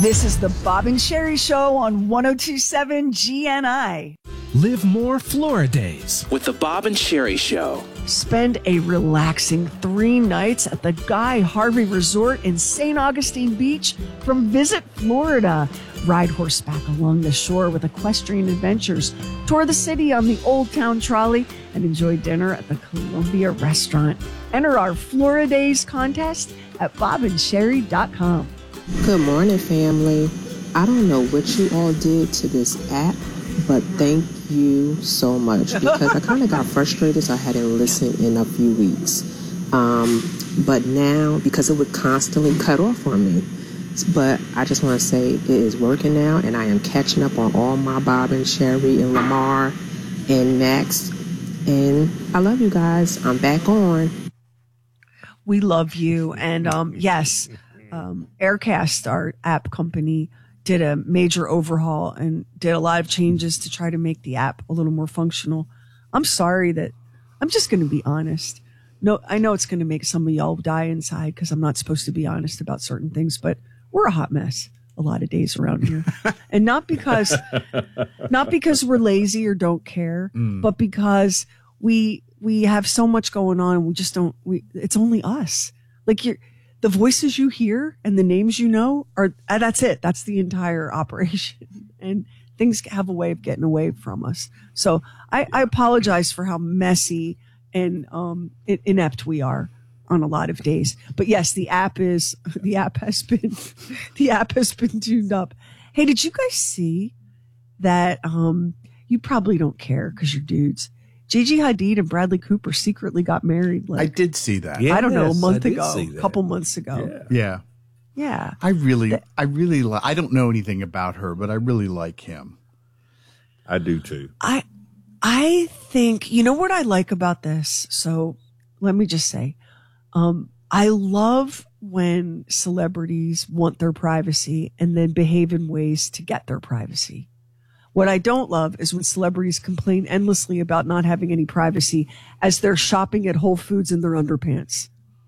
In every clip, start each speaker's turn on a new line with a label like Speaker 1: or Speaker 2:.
Speaker 1: This is the Bob and Sherry Show on 102.7 GNI.
Speaker 2: Live more Flora days
Speaker 3: with the Bob and Sherry Show.
Speaker 1: Spend a relaxing 3 nights at the Guy Harvey Resort in St. Augustine Beach from Visit Florida. Ride horseback along the shore with equestrian adventures, tour the city on the Old Town Trolley, and enjoy dinner at the Columbia Restaurant. Enter our Flora Days contest at bobandsherry.com.
Speaker 4: Good morning, family. I don't know what you all did to this app, but thank you so much, because I kind of got frustrated, so I hadn't listened in a few weeks. But now, because it would constantly cut off on me, but I just want to say it is working now, and I am catching up on all my Bob and Sherry and Lamar and Max, and I love you guys. I'm back on.
Speaker 1: We love you, and yes, Aircast, our app company, did a major overhaul and did a lot of changes to try to make the app a little more functional. I'm sorry that I'm just going to be honest. No, I know it's going to make some of y'all die inside because I'm not supposed to be honest about certain things, but we're a hot mess a lot of days around here. And not because we're lazy or don't care, but because we have so much going on and we just don't, it's only us. Like the voices you hear and the names you know are, that's it. That's the entire operation. And things have a way of getting away from us. So I apologize for how messy and inept we are on a lot of days. But yes, the app has been tuned up. Hey, did you guys see that? You probably don't care because you're dudes. Gigi Hadid and Bradley Cooper secretly got married.
Speaker 5: I did see that.
Speaker 1: I don't know, a couple months ago.
Speaker 5: Yeah. I don't know anything about her, but I really like him.
Speaker 6: I do too.
Speaker 1: I think, you know what I like about this? So let me just say, I love when celebrities want their privacy and then behave in ways to get their privacy. What I don't love is when celebrities complain endlessly about not having any privacy as they're shopping at Whole Foods in their underpants.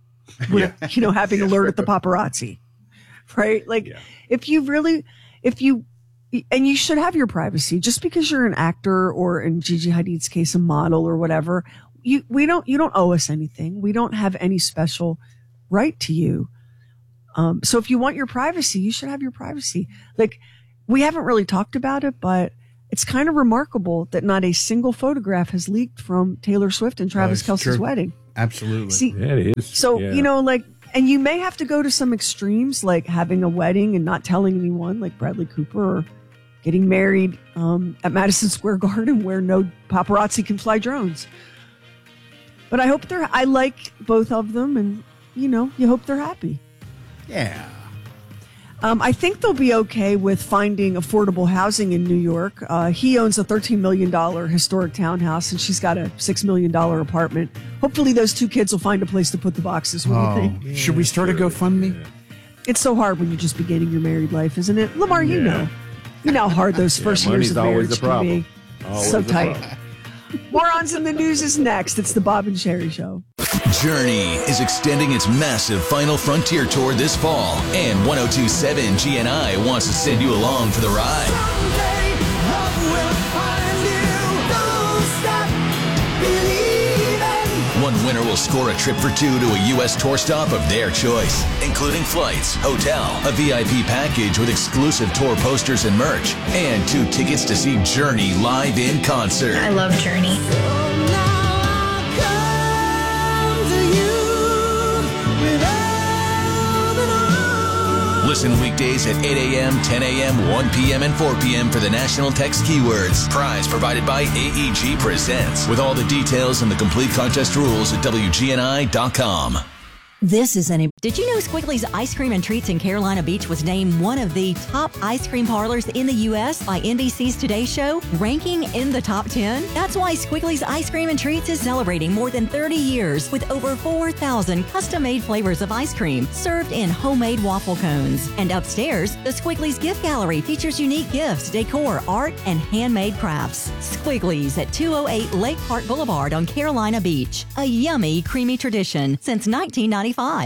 Speaker 1: Having alert at the paparazzi, right? Like if you and you should have your privacy just because you're an actor or in Gigi Hadid's case, a model or whatever. You don't owe us anything. We don't have any special right to you. So if you want your privacy, you should have your privacy. Like, we haven't really talked about it, but it's kind of remarkable that not a single photograph has leaked from Taylor Swift and Travis Kelce's wedding.
Speaker 5: Absolutely.
Speaker 1: See,
Speaker 6: yeah, it is.
Speaker 1: So, and you may have to go to some extremes, like having a wedding and not telling anyone, like Bradley Cooper, or getting married at Madison Square Garden where no paparazzi can fly drones. But I like both of them, and, you hope they're happy.
Speaker 5: Yeah.
Speaker 1: I think they'll be okay with finding affordable housing in New York. He owns a $13 million historic townhouse, and she's got a $6 million apartment. Hopefully those two kids will find a place to put the boxes. What do you think?
Speaker 5: Yeah, should we start a GoFundMe?
Speaker 1: Yeah. It's so hard when you're just beginning your married life, isn't it? Lamar, you know how hard those first years of marriage can be.
Speaker 6: Always
Speaker 1: so tight. Morons in the News is next. It's the Bob and Sherry Show.
Speaker 7: Journey is extending its massive Final Frontier tour this fall, and 102.7 GNI wants to send you along for the ride.
Speaker 8: Someday, love will find you. Don't stop believing.
Speaker 7: One winner will score a trip for two to a U.S. tour stop of their choice, including flights, hotel, a VIP package with exclusive tour posters and merch, and 2 tickets to see Journey live in concert.
Speaker 9: I love Journey.
Speaker 7: Listen weekdays at 8 a.m., 10 a.m., 1 p.m., and 4 p.m. for the national text keywords. Prize provided by AEG Presents. With all the details and the complete contest rules at WGNI.com.
Speaker 10: This is Did you know Squiggly's Ice Cream and Treats in Carolina Beach was named one of the top ice cream parlors in the U.S. by NBC's Today Show, ranking in the top 10? That's why Squiggly's Ice Cream and Treats is celebrating more than 30 years with over 4,000 custom-made flavors of ice cream served in homemade waffle cones. And upstairs, the Squiggly's Gift Gallery features unique gifts, decor, art, and handmade crafts. Squiggly's at 208 Lake Park Boulevard on Carolina Beach. A yummy, creamy tradition since 1995.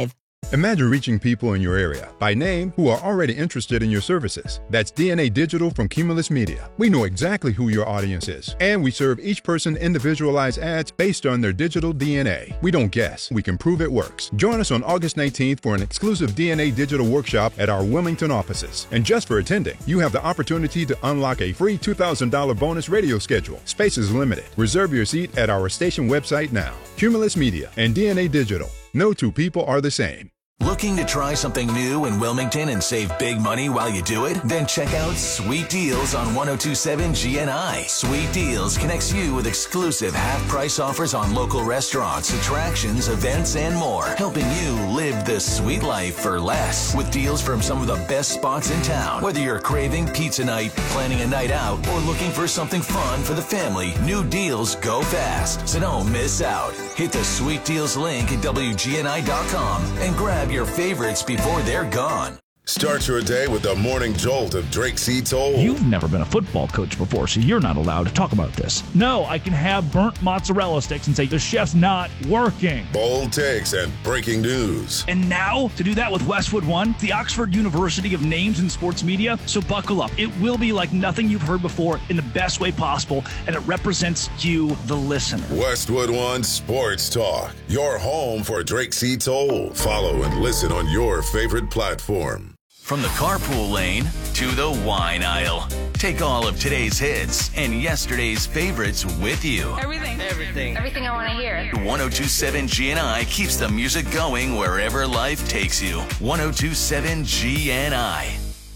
Speaker 9: Imagine reaching people in your area by name who are already interested in your services. That's DNA Digital from Cumulus Media. We know exactly who your audience is, and we serve each person individualized ads based on their digital DNA. We don't guess, we can prove it works. Join us on August 19th for an exclusive DNA Digital workshop at our Wilmington offices. And just for attending, you have the opportunity to unlock a free $2,000 bonus radio schedule. Space is limited. Reserve your seat at our station website now. Cumulus Media and DNA Digital. No two people are the same.
Speaker 7: Looking to try something new in Wilmington and save big money while you do it? Then check out Sweet Deals on 1027 GNI. Sweet Deals connects you with exclusive half-price offers on local restaurants, attractions, events, and more, helping you live the sweet life for less. With deals from some of the best spots in town. Whether you're craving pizza night, planning a night out, or looking for something fun for the family, new deals go fast. So don't miss out. Hit the Sweet Deals link at WGNI.com and grab your favorites before they're gone.
Speaker 11: Start your day with the morning jolt of Drake C. Toll.
Speaker 12: You've never been a football coach before, so you're not allowed to talk about this. No, I can have burnt mozzarella sticks and say the chef's not working.
Speaker 11: Bold takes and breaking news.
Speaker 12: And now, to do that with Westwood One, the Oxford University of Names in Sports Media. So buckle up. It will be like nothing you've heard before in the best way possible, and it represents you, the listener.
Speaker 11: Westwood One Sports Talk, your home for Drake C. Toll. Follow and listen on your favorite platform.
Speaker 7: From the carpool lane to the wine aisle. Take all of today's hits and yesterday's favorites with you.
Speaker 13: Everything I want to hear.
Speaker 7: 1027 GNI keeps the music going wherever life takes you. 1027 GNI.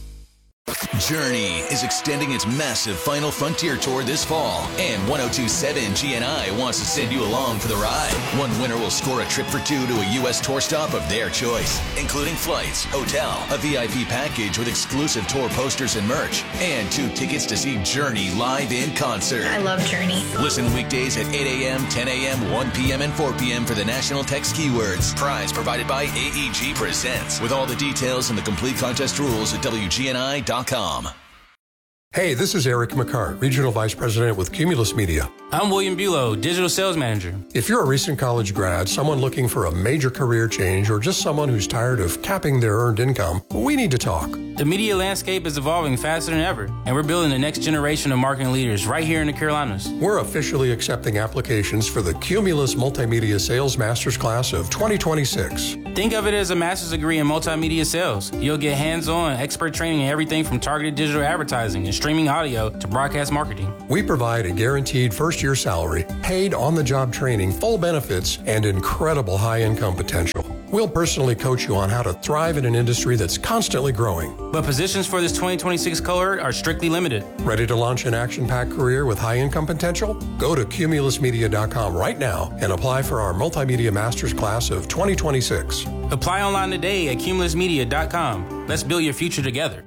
Speaker 7: Journey is extending its massive Final Frontier tour this fall, and 1027 GNI wants to send you along for the ride. One winner will score a trip for two to a U.S. tour stop of their choice, including flights, hotel, a VIP package with exclusive tour posters and merch, and 2 tickets to see Journey live in concert.
Speaker 13: I love Journey.
Speaker 7: Listen weekdays at 8 a.m., 10 a.m., 1 p.m., and 4 p.m. for the national text keywords. Prize provided by AEG Presents. With all the details and the complete contest rules at WGNI.com.
Speaker 14: Hey, this is Eric McCart, Regional Vice President with Cumulus Media.
Speaker 15: I'm William Bulow, Digital Sales Manager.
Speaker 14: If you're a recent college grad, someone looking for a major career change, or just someone who's tired of capping their earned income, we need to talk.
Speaker 15: The media landscape is evolving faster than ever, and we're building the next generation of marketing leaders right here in the Carolinas.
Speaker 14: We're officially accepting applications for the Cumulus Multimedia Sales Masters Class of 2026.
Speaker 15: Think of it as a master's degree in multimedia sales. You'll get hands-on expert training in everything from targeted digital advertising and streaming audio to broadcast marketing.
Speaker 14: We provide a guaranteed first-year salary, paid on-the-job training, full benefits, and incredible high-income potential. We'll personally coach you on how to thrive in an industry that's constantly growing.
Speaker 15: But positions for this 2026 cohort are strictly limited.
Speaker 14: Ready to launch an action-packed career with high-income potential? Go to cumulusmedia.com right now and apply for our Multimedia Masters Class of 2026.
Speaker 15: Apply online today at cumulusmedia.com. Let's build your future together.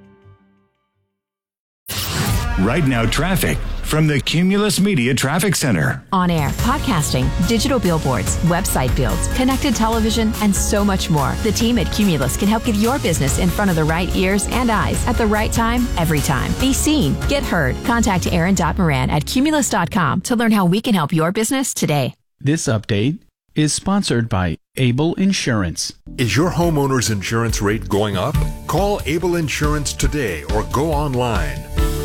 Speaker 16: Right now, traffic from the Cumulus Media Traffic Center.
Speaker 17: On air, podcasting, digital billboards, website builds, connected television, and so much more. The team at Cumulus can help get your business in front of the right ears and eyes at the right time, every time. Be seen, get heard. Contact Aaron.Moran at Cumulus.com to learn how we can help your business today.
Speaker 18: This update is sponsored by Able Insurance.
Speaker 19: Is your homeowner's insurance rate going up? Call Able Insurance today or go online.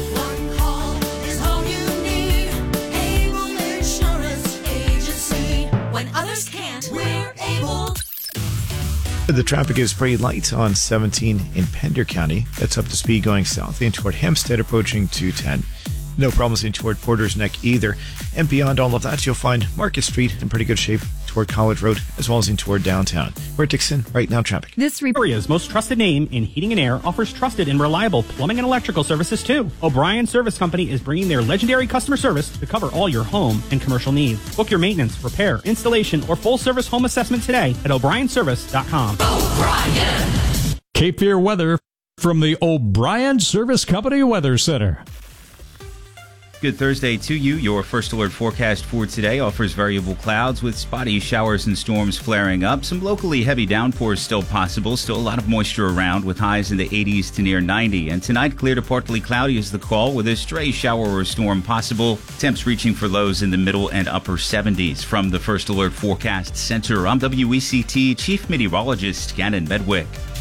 Speaker 20: The traffic is pretty light on 17 in Pender County. That's up to speed going south in toward Hempstead, approaching 210. No problems in toward Porter's Neck either. And beyond all of that, you'll find Market Street in pretty good shape toward College Road, as well as in toward downtown. We're at Dixon, right now traffic.
Speaker 21: This area's most trusted name in heating and air offers trusted and reliable plumbing and electrical services too. O'Brien Service Company is bringing their legendary customer service to cover all your home and commercial needs. Book your maintenance, repair, installation, or full service home assessment today at o'brienservice.com.
Speaker 2: O'Brien! Cape Fear weather from the O'Brien Service Company Weather Center.
Speaker 3: Good Thursday to you. Your First Alert forecast for today offers variable clouds with spotty showers and storms flaring up. Some locally heavy downpours still possible. Still a lot of moisture around with highs in the 80s to near 90. And tonight, clear to partly cloudy is the call with a stray shower or storm possible. Temps reaching for lows in the middle and upper 70s. From the First Alert Forecast Center, I'm WECT Chief Meteorologist Gannon Medwick.